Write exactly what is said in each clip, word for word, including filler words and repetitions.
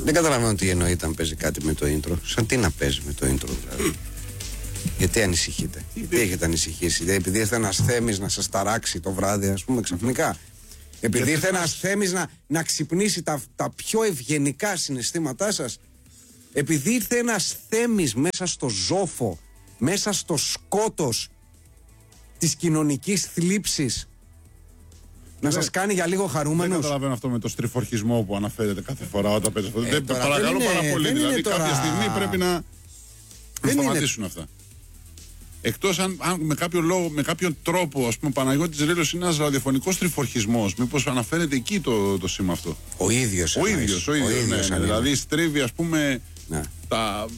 Δεν καταλαβαίνω τι εννοεί όταν παίζει κάτι με το intro. Σαν τι να παίζει με το intro, δηλαδή. Γιατί ανησυχείτε, γιατί έχετε ανησυχήσει, επειδή ήρθε ένας Θέμης να σας ταράξει το βράδυ, ας πούμε, ξαφνικά. Επειδή ήρθε ένας Θέμης να, να ξυπνήσει τα, τα πιο ευγενικά συναισθήματά σας. Επειδή ήρθε ένας Θέμης μέσα στο ζόφο, μέσα στο σκότος της κοινωνικής θλίψης, να σας κάνει για λίγο χαρούμενους. Δεν καταλαβαίνω αυτό με το στριφορχισμό που αναφέρεται κάθε φορά όταν παίζει αυτό. Ε, δεν, παρακαλώ πάρα πολύ. Δηλαδή κάποια στιγμή πρέπει να, να σταματήσουν είναι... αυτά. Εκτός αν, αν με κάποιο λόγο, με κάποιον τρόπο, ας πούμε, ο Παναγιώτης Ρήλος είναι ένας ραδιοφωνικός τριφορχισμός. Μήπως αναφέρεται εκεί το, το σήμα αυτό. Ο ίδιος. Ο ίδιος, ο ίδιος. Ο ίδιος ναι, ναι, δηλαδή στρίβει, ας πούμε, ναι. τα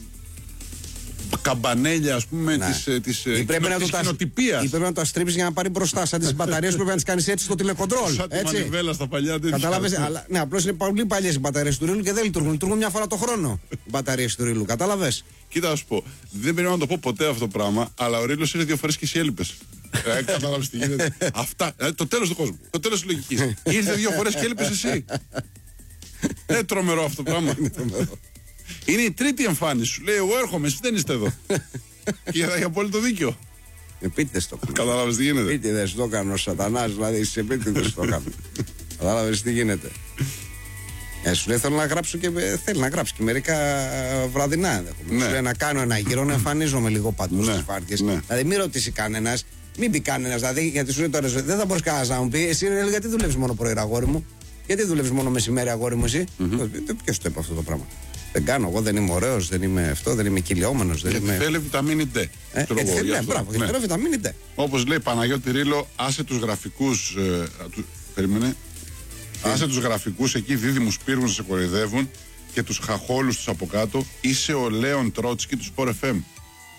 καμπανέλια, ας πούμε, ναι. της, της, ή πρέπει κοινο, να της το κοινοτυπίας. Ή πρέπει να το αστρίψεις για να πάρει μπροστά. Σαν τις μπαταρίες που πρέπει να τις κάνεις έτσι στο τηλεκοντρόλ. Σαν τη μανιβέλα στα παλιά. Κατάλαβες. Αλλά, ναι, απλώς είναι πολύ παλιές οι μπαταρίες του Ρήλου και δεν λειτουργούν. Λειτουργούν μια φορά το χρόνο οι μπαταρίες του Ρήλου. Κατάλαβες. Κοίτα, να σου πω. Δεν πρέπει να το πω ποτέ αυτό το πράγμα, αλλά ο Ρήλος είναι δύο φορές και εσύ έλειπες. ε, Κατάλαβες τι γίνεται. Αυτά. Δηλαδή, το τέλος του κόσμου. Το τέλος της λογικής. Ήρθε δύο φορές και έλειπες εσύ. Ε, τρομερό αυτό το πράγμα. Είναι η τρίτη εμφάνιση σου. Λέει, εγώ έρχομαι, εσείς δεν είστε εδώ. Και έχει απόλυτο δίκιο. Επίτηδες το κάνω. Κατάλαβες τι γίνεται. Επίτηδες το έκανε ο Σατανάς, δηλαδή σε επίτηδες το έκανε. Κατάλαβες τι γίνεται. Ε, σου λέει θέλω να γράψω και θέλει να γράψει και μερικά βραδινά ενδεχομένως. Ναι. Σου λέει να κάνω ένα γύρο να εμφανίζομαι λίγο παντού στις βάρδιες. Ναι. Δηλαδή μην ρωτήσει κανένας, μην πει κανένας. Δηλαδή γιατί σου λέει τώρα δεν θα μπορείς κανένας να μου πει εσύ ρε, γιατί δουλεύεις μόνο πρωί, αγόρι μου. Γιατί δουλεύεις μόνο μεσημέρι, αγόρι μου, εσύ. Mm-hmm. Ποιος το είπε αυτό το πράγμα. Δεν κάνω, εγώ δεν είμαι ωραίος, δεν είμαι αυτό, δεν είμαι κυλιόμενος. Γιατί είμαι... θέλει βιταμίνη D. Ε, γιατί θέλει, ναι, μπράβο, γιατί θέλει βιταμίνη D. Όπως λέει Παναγιώτη Ρήλο, άσε τους γραφικούς. Ε, του, περίμενε. Yeah. Άσε τους γραφικούς εκεί δίδυμους πύργους να σε κοροϊδεύουν και τους χαχόλους τους από κάτω. Είσαι ο Λέον Τρότσκι του Sport εφ εμ.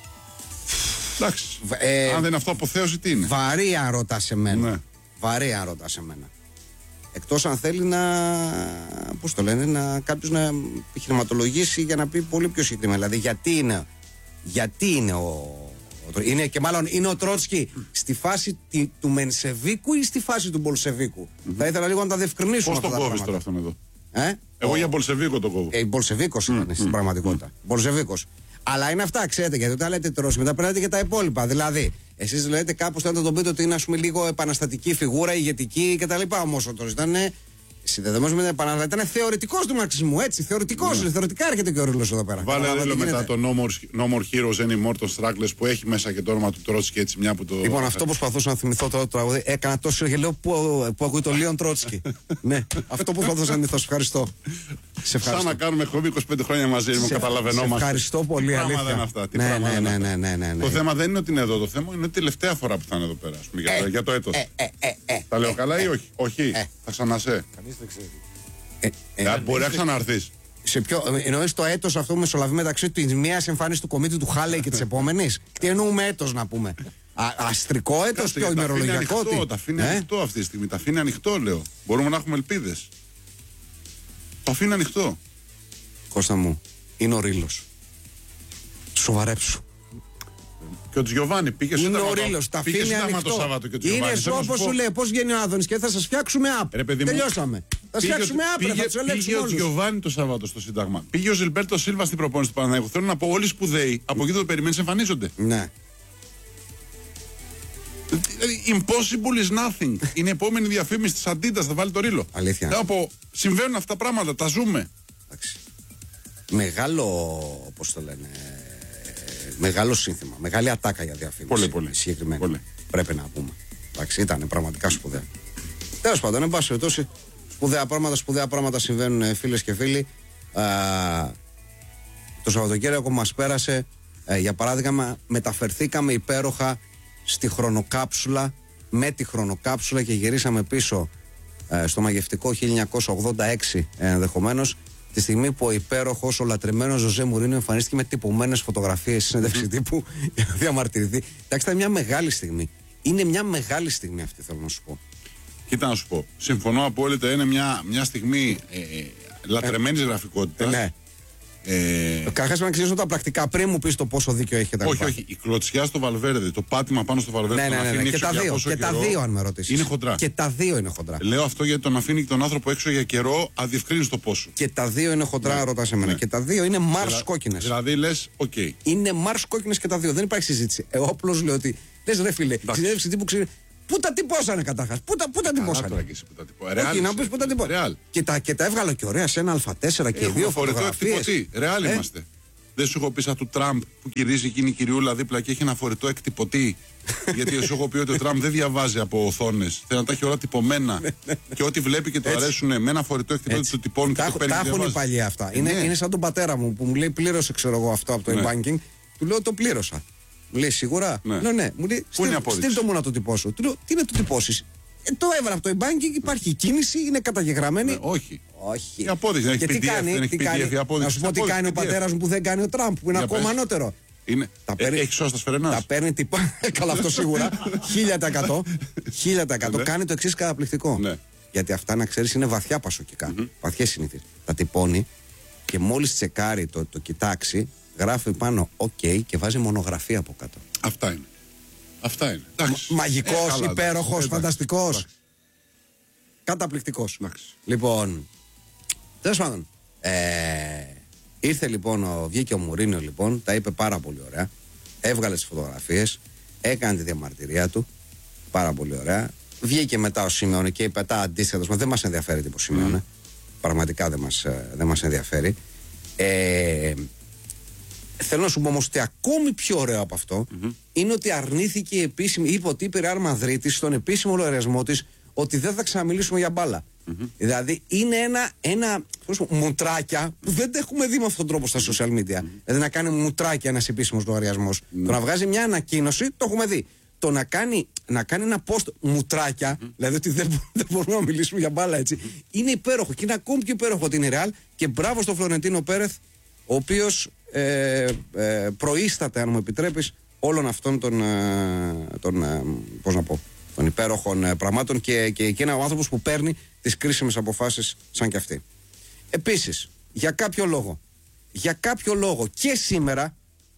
Εντάξει. Ε, αν δεν είναι αυτό αποθέωση, τι είναι. Βαρύ αν ρωτάς εμένα. Ναι. Βαρύ αν ρωτάς εμένα. Εκτός αν θέλει να, πώς το λένε, να κάποιος να επιχειρηματολογήσει για να πει πολύ πιο συγκεκριμένα. Δηλαδή γιατί είναι, γιατί είναι ο, ο είναι και μάλλον είναι ο Τρότσκι στη φάση τη, του Μενσεβίκου ή στη φάση του Μπολσεβίκου. Mm-hmm. Θα ήθελα λίγο να τα διευκρινίσουμε. Πώς το κόβεις τώρα αυτόν εδώ. Ε? Εγώ ο... για Μπολσεβίκο το κόβω. Ε, Μπολσεβίκος ήταν mm-hmm. στην πραγματικότητα. Mm-hmm. Μπολσεβίκος. Αλλά είναι αυτά, ξέρετε, γιατί όταν λέτε Τρότσκι, μετά περνάτε και τα υπόλοιπα. Δηλαδή, εσείς λέτε κάπως θέλετε να τον πείτε ότι είναι ας πούμε λίγο επαναστατική φιγούρα, ηγετική κτλ. Όμως ο Τρότσκι ήταν συνδεδεμένος με την επαναστατική. Ήταν θεωρητικός του μαρξισμού, έτσι. Θεωρητικός, ναι. Θεωρητικά έρχεται και ο Ρήλος εδώ πέρα. Βάλε Ρήλο μετά το No More, no more Heroes Anymore των Stragglers που έχει μέσα και το όνομα του Τρότσκι έτσι μια που το. Λοιπόν, αυτό προσπαθούσα να θυμηθώ τώρα το τραγούδι. Έκανα τόσο και λέω που, που ακούει το Λέον Τρότσκι. Ναι, αυτό που προσπαθούσα να θυμηθώ. Σε ευχαριστώ. Σε ευχαριστώ. Σαν να κάνουμε εκπομπή είκοσι πέντε χρόνια μαζί μου, καταλαβαίνόμαστε. Ευχαριστώ πολύ, αλήθεια. Δεν είναι αυτά. Τι ναι, πράγμα ναι, ναι, ναι, ναι, ναι, ναι. Το θέμα δεν είναι ότι είναι εδώ. Το θέμα είναι ότι τελευταία φορά που θα είναι εδώ πέρα. Πούμε, για, ε, για το έτος. Ε, ε, ε, ε, Τα λέω ε, καλά ε, ή όχι. Όχι. Ε, θα ξανασέ. Κανείς δεν ξέρει. Ε, ε, ε, μπορεί να ξαναρθείς. Σε ποιο, εννοείς το έτος αυτό που μεσολαβεί μεταξύ της μίας εμφάνισης του κομίτη του Χάλεϊ και της επόμενης. Τι εννοούμε έτος να πούμε. Α, αστρικό έτος, πιο ημερολογιακό. Τα αφήνει ανοιχτό αυτή τη στιγμή. Τα αφήνει ανοιχτό, λέω. Μπορούμε να έχουμε ελπίδες. Το αφήνει ανοιχτό. Κώστα μου, είναι ο Ρήλος. Σοβαρέψου. Και ο Τζιοβάνι πήγε είναι ο Ρήλος, τα αφήνει ανοιχτό. Είναι όπως σου λέει, πώς βγαίνει ο Άδωνης και θα σας φτιάξουμε app. Τελειώσαμε. Θα φτιάξουμε app, θα τους ελέγξουμε όλους. Πήγε ο Τζιοβάνι το Σάββατο στο Σύνταγμα. Πήγε ο Ζιλμπέρτο Σίλβα στην προπόνηση του Παναθηναϊκού. Θέλω να πω, όλοι οι σπουδαίοι από εκεί το περιμένεις εμφανίζονται. Ναι. Impossible is nothing. Είναι η επόμενη διαφήμιση της Αντίτας, θα βάλει το Ρήλο. Αλήθεια. Θέλω να πω, συμβαίνουν αυτά τα πράγματα, τα ζούμε. Εντάξει. Μεγάλο, πώς το λένε, μεγάλο σύνθημα, μεγάλη ατάκα για διαφήμιση. Πολύ, πολύ. Συγκεκριμένη. Πολύ. Πρέπει να πούμε. Εντάξει, ήταν πραγματικά σπουδαία. Τέλος πάντων, εν πάση περιπτώσει, σπουδαία πράγματα, σπουδαία πράγματα συμβαίνουν, φίλες και φίλοι. Α, το Σαββατοκύριακο μας πέρασε, ε, για παράδειγμα, μεταφερθήκαμε υπέροχα στη χρονοκάψουλα, με τη χρονοκάψουλα και γυρίσαμε πίσω ε, στο μαγευτικό χίλια εννιακόσια ογδόντα έξι ενδεχομένως, τη στιγμή που ο υπέροχος, ο λατρεμένος Ζωζέ Μουρίνιο εμφανίστηκε με τυπωμένες φωτογραφίες στη συνέντευξη τύπου για να διαμαρτυρηθεί. Εντάξει, ήταν μια μεγάλη στιγμή. Είναι μια μεγάλη στιγμή αυτή, θέλω να σου πω. Κοίτα να σου πω. Συμφωνώ απόλυτα. Είναι μια, μια στιγμή ε, ε, λατρεμένης ε, γραφικότητας. Ναι. Ε... Καταρχάς να ξέρεις τα πρακτικά πριν μου πεις το πόσο δίκιο έχει και τα όχι, όχι. Η κλωτσιά στο Βαλβέρδε, το πάτημα πάνω στο Βαλβέρδε. Ναι, ναι, ναι, ναι. Και, τα δύο, και τα δύο, αν με ρωτήσεις. Είναι χοντρά. Και τα δύο είναι χοντρά. Λέω αυτό γιατί τον αφήνει τον άνθρωπο έξω για καιρό, αδιευκρίνιστο πόσο. Και τα δύο είναι χοντρά, ναι. Ρωτάς εμένα. Ναι. Και τα δύο είναι Μάρς Δηλα... κόκκινες. Δηλαδή λες, οκ. Okay. Είναι Μάρς κόκκινες και τα δύο. Δεν υπάρχει συζήτηση. Εγώ απλώς λέω ότι. Λες ρε φίλε, συνέντευξη τύπου ξέρει. Πού τα τυπώσανε καταρχάς. Πού τα, πού τα τυπώσανε. Όχι, να πεις πού τα τυπώσανε. Και τα, και τα έβγαλε και ωραία σε ένα Α τέσσερα και δύο φωτογραφίες. Ρεάλ είμαστε. Δεν σου έχω πει σαν του Τραμπ που κυρίζει εκείνη η κυριούλα δίπλα και έχει ένα φορητό εκτυπωτή. Γιατί σου έχω πει ότι ο Τραμπ δεν διαβάζει από οθόνες. Θέλει να τα έχει όλα τυπωμένα. Και ό,τι βλέπει και το αρέσουν με ένα φορητό εκτυπωτή του τυπώνει και το παίρνει. Τα έχουν οι παλιοί αυτά. Είναι, είναι σαν τον πατέρα μου που μου λέει πλήρωσε ξέρω εγώ αυτό από το ναι. e-banking. Του λέω το πλήρωσα. Μου λέει σίγουρα. Ναι. Λέω ναι. Μου λέει στείλ το μου να το τυπώσω. Του λέω τι είναι το τυπώσεις. Ε, το έβαλα από το e-banking, υπάρχει κίνηση, είναι καταγεγραμμένη. Ναι, όχι. Όχι. Η απόδειξη δεν έχει πι ντι εφ, κάνει, δεν έχει τι κάνει, πι ντι εφ, να σου πω τι κάνει ο πατέρας μου που δεν κάνει ο Τραμπ, που είναι ακόμα ανώτερο. Είναι. Τα παίρνει, έχει σώσει τα σφαιρενάς. Τα παίρνει τυπά. Καλά, αυτό σίγουρα. Χίλια τα εκατό. Χίλια τα εκατό. Κάνει το εξής καταπληκτικό. Ναι. Γιατί αυτά να ξέρεις είναι βαθιά πασοκικά. Mm-hmm. Βαθιές συνήθειες. Τα τυπώνει και μόλις τσεκάρει το, το κοιτάξει, γράφει πάνω OK και βάζει μονογραφία από κάτω. Αυτά είναι. Αυτά είναι. Μαγικός, ε, υπέροχος, φανταστικός. Καταπληκτικός. Λοιπόν, τέλος πάντων. Ε, ήρθε λοιπόν, ο, βγήκε ο Μουρίνιο λοιπόν, τα είπε πάρα πολύ ωραία. Έβγαλε τις φωτογραφίες, έκανε τη διαμαρτυρία του. Πάρα πολύ ωραία. Βγήκε μετά ο Σιμεώνε και είπε τα αντίστοιχα. Δεν μας ενδιαφέρει τίποτα Σιμεώνε. Mm. Πραγματικά δεν μας, δεν μας ενδιαφέρει. Ε, Θέλω να σου πω όμως ότι ακόμη πιο ωραίο από αυτό mm-hmm. είναι ότι αρνήθηκε η επίσημη, είπε ότι είπε η Ρεάλ Μαδρίτης στον επίσημο λογαριασμό της ότι δεν θα ξαναμιλήσουμε για μπάλα. Mm-hmm. Δηλαδή είναι ένα, ένα πω, μουτράκια που δεν τα έχουμε δει με αυτόν τον τρόπο στα social media. Mm-hmm. Δηλαδή να κάνει μουτράκια ένας επίσημος λογαριασμός. Mm-hmm. Το να βγάζει μια ανακοίνωση το έχουμε δει. Το να κάνει, να κάνει ένα post μουτράκια, mm-hmm. δηλαδή ότι δεν, δεν μπορούμε να μιλήσουμε για μπάλα έτσι, mm-hmm. είναι υπέροχο. Και είναι ακόμη πιο υπέροχο ότι είναι η Ρεάλ και μπράβο στον Φλωρεντίνο Πέρεθ, ο οποίος ε, ε, προείσταται, αν μου επιτρέπεις, όλων αυτών των, ε, των, ε, πώς να πω, των υπέροχων ε, πραγμάτων και, και, και είναι ο άνθρωπος που παίρνει τις κρίσιμες αποφάσεις σαν και αυτή. Επίσης, για κάποιο λόγο, για κάποιο λόγο και σήμερα,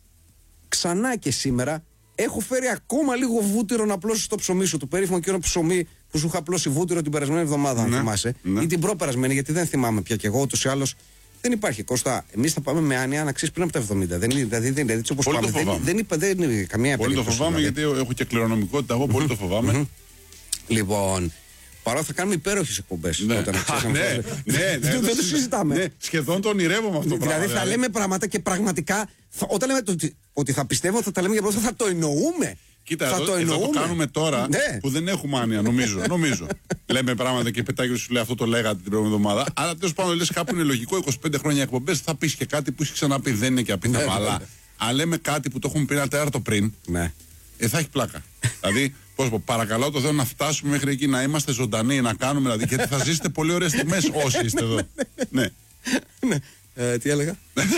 ξανά και σήμερα, έχω φέρει ακόμα λίγο βούτυρο να απλώσεις το ψωμί σου, το περίφημο εκείνο ψωμί που σου είχα απλώσει βούτυρο την περασμένη εβδομάδα, ναι, αν θυμάσαι, ναι. ή την προπερασμένη, γιατί δεν θυμάμαι πια κι εγώ, ούτως ή άλλως. Δεν υπάρχει. Κώστα, εμείς θα πάμε με άνοια να ξέρεις πριν από τα εβδομήντα. Δεν είναι, δηλαδή, δηλαδή έτσι όπως πάμε. Δεν, δεν, είπα, δεν είναι καμία πολύ περίπτωση. Πολύ το φοβάμαι δηλαδή. Γιατί έχω και κληρονομικότητα. Εγώ πολύ το φοβάμαι. Mm-hmm. Λοιπόν, παρόλο θα κάνουμε υπέροχες εκπομπές. Ναι, όταν Α, ναι, ναι, ναι, ναι, δεν το συζητάμε. Ναι, σχεδόν το ονειρεύομαι αυτό το δηλαδή, πράγμα. Δηλαδή θα λέμε πράγματα και πραγματικά θα, όταν λέμε το, ότι θα πιστεύω θα τα λέμε για πρώτα θα το εννοούμε. Κοίτα, θα εδώ, το, εδώ το κάνουμε τώρα ναι. που δεν έχουμε άνοια, νομίζω. νομίζω. Λέμε πράγματα και πετάγει σου λέει αυτό το λέγατε την προηγούμενη εβδομάδα. Αλλά τέλος πάντων λες κάπου είναι λογικό είκοσι πέντε χρόνια εκπομπές θα πεις και κάτι που έχει ξαναπεί. Δεν είναι και απίθαμα. Ναι, αλλά αν λέμε κάτι που το έχουμε πει ένα τέταρτο πριν, ναι. ε, θα έχει πλάκα. Δηλαδή, πώς πω, παρακαλώ το Θεό να φτάσουμε μέχρι εκεί να είμαστε ζωντανοί, να κάνουμε δηλαδή. Γιατί θα ζήσετε πολύ ωραίες στιγμές όσοι είστε εδώ. Ναι. ναι. Ε, τι έλεγα.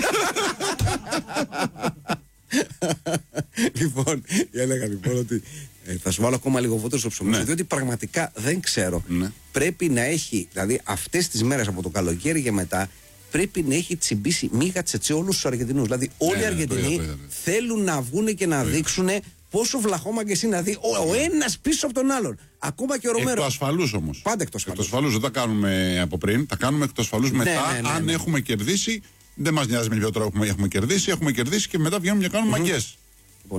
Λοιπόν, έλεγα λοιπόν ότι ε, θα σου βάλω ακόμα λίγο βούτυρο στο ψωμί, ναι. διότι πραγματικά δεν ξέρω. Ναι. Πρέπει να έχει, δηλαδή αυτές τις μέρες από το καλοκαίρι και μετά, πρέπει να έχει τσιμπήσει μίγα τσετσέ όλους τους Αργεντινούς. Δηλαδή, όλοι οι Αργεντινοί θέλουν να βγουν και να δείξουν πόσο βλαχόμαγκες είναι. Δηλαδή, ο, ο ένας πίσω από τον άλλον. Ακόμα και ο Ρομέρο. Εκ του ασφαλούς όμως. Πάντα εκτός ασφαλούς. Εκτός ασφαλούς δεν τα κάνουμε από πριν, τα κάνουμε εκτός ασφαλούς μετά. Ναι, ναι, ναι, ναι. Αν έχουμε κερδίσει. Δεν μας νοιάζει με ποιο τρόπο έχουμε, έχουμε κερδίσει, έχουμε κερδίσει και μετά βγαίνουμε και κάνουμε mm-hmm. μαγκές.